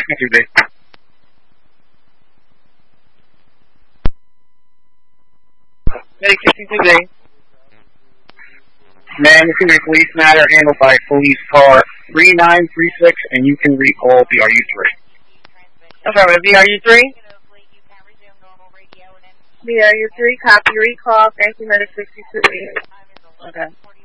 62B. Medic 62B. Man, this is a police matter handled by police car 3936, and you can recall BRU3. Affirmative, BRU3? BRU3, copy recall. Thank you, Medic 62B. Okay.